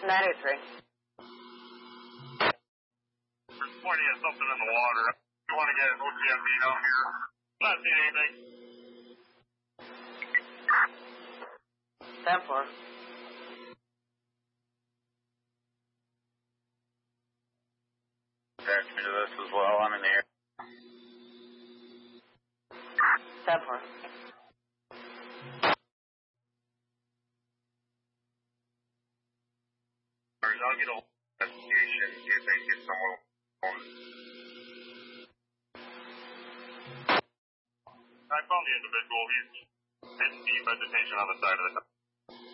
93. There's plenty of something in the water. You want to get an OCMP down here? Not seeing anything. 10-4. Attach me to this as well. I'm in the air. 10-4. I'll get a investigation, see if they get someone on. I found the individual. He's in deep vegetation on the side of the